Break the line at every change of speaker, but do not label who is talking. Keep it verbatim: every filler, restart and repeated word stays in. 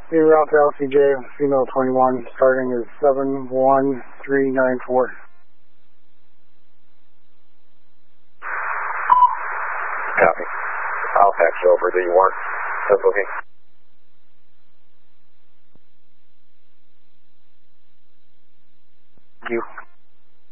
En route to L C J, female twenty-one, starting is seven one three nine four.
Copy. I'll fax over the warrant. So booking.
Thank you.